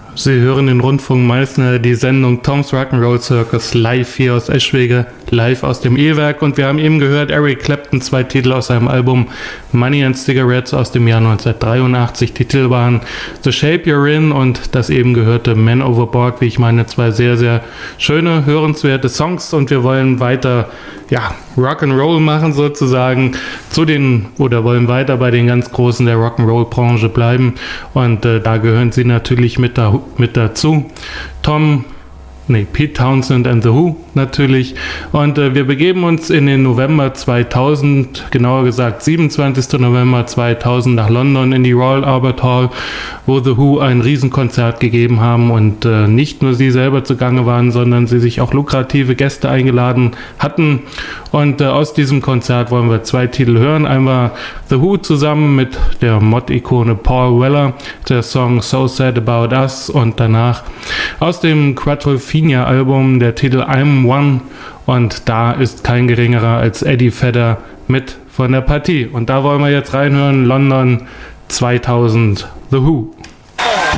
Sie hören den Rundfunk Meißner, die Sendung Tom's Rock'n'Roll Circus live hier aus Eschwege, live aus dem E-Werk, und wir haben eben gehört Eric Clapton, 2 Titel aus seinem Album Money and Cigarettes aus dem Jahr 1983. Die Titel waren The Shape You're In und das eben gehörte Man Overboard, wie ich meine, 2 sehr, sehr schöne, hörenswerte Songs, und wir wollen weiter, Rock'n'Roll machen sozusagen, wollen weiter bei den ganz Großen der Rock'n'Roll-Branche bleiben, und da gehören sie natürlich mit dazu. Pete Townshend and the Who natürlich. Und wir begeben uns in den November 2000, genauer gesagt 27. November 2000 nach London in die Royal Albert Hall, wo The Who ein Riesenkonzert gegeben haben und nicht nur sie selber zugange waren, sondern sie sich auch lukrative Gäste eingeladen hatten. Und aus diesem Konzert wollen wir 2 Titel hören. Einmal The Who zusammen mit der Mod-Ikone Paul Weller, der Song So Sad About Us, und danach aus dem Quadrophenia-Album der Titel I'm One, und da ist kein geringerer als Eddie Vedder mit von der Partie. Und da wollen wir jetzt reinhören, London 2000, The Who.